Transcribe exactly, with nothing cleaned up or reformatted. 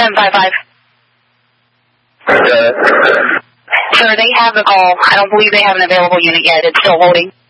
seven five five. Okay. Sir, they have the call. I don't believe they have an available unit yet. It's still holding.